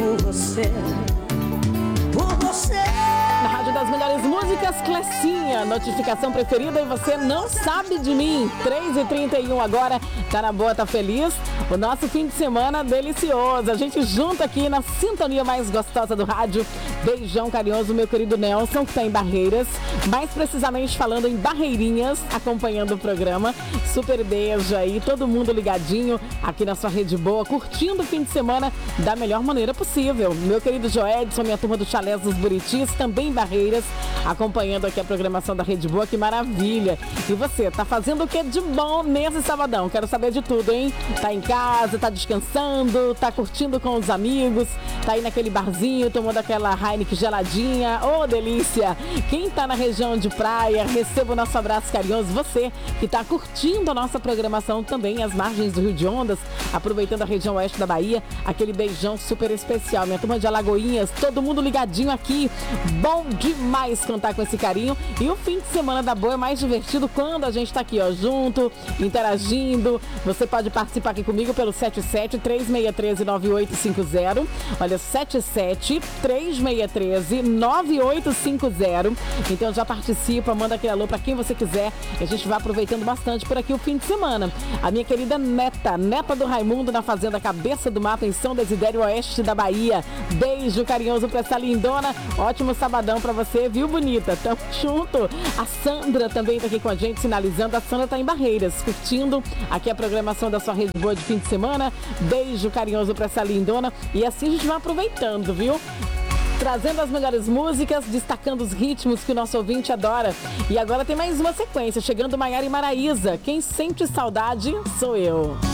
por você. Na Rádio das Melhores Músicas, Clecinha, notificação preferida e você não sabe de mim. 3h31 agora, tá na boa, tá feliz? O nosso fim de semana delicioso. A gente junto aqui na sintonia mais gostosa do rádio. Beijão carinhoso, meu querido Nelson, que tá em Barreiras. Mais precisamente falando em Barreirinhas, acompanhando o programa. Super beijo aí, todo mundo ligadinho aqui na sua Rede Boa, curtindo o fim de semana da melhor maneira possível. Meu querido Joedson, minha turma do Chalés dos Buritis, também em Barreiras, acompanhando aqui a programação da Rede Boa, que maravilha. E você, tá fazendo o que de bom nesse sabadão? Quero saber de tudo, hein? Tá em casa, tá descansando, tá curtindo com os amigos, tá aí naquele barzinho, tomando aquela Heineken geladinha, ô delícia! Quem tá na região de praia, receba o nosso abraço carinhoso. Você que tá curtindo a nossa programação também, as margens do Rio de Ondas, aproveitando a região oeste da Bahia, aquele beijão super especial. Minha turma de Alagoinhas, todo mundo ligadinho aqui. Bom demais contar com esse carinho. E o fim de semana da boa é mais divertido quando a gente tá aqui, ó, junto, interagindo. Você pode participar aqui comigo pelo 77-3613-9850. Olha, 77-3613-9850. Então já participa, manda aquele alô pra quem você quiser. E a gente vai aproveitando bastante por aqui o fim de semana. A minha querida neta do Raimundo, na Fazenda Cabeça do Mato, em São Desidério, oeste da Bahia. Beijo carinhoso pra essa lindona. Ótimo sabadão pra você, viu, bonita? Tamo junto. A Sandra também tá aqui com a gente, sinalizando. A Sandra tá em Barreiras, curtindo aqui a programação da sua Rede Boa de fim de semana. Beijo carinhoso pra essa lindona. E assim a gente vai aproveitando, viu? Trazendo as melhores músicas, destacando os ritmos que o nosso ouvinte adora. E agora tem mais uma sequência, chegando Maiara e Maraísa. Quem sente saudade sou eu.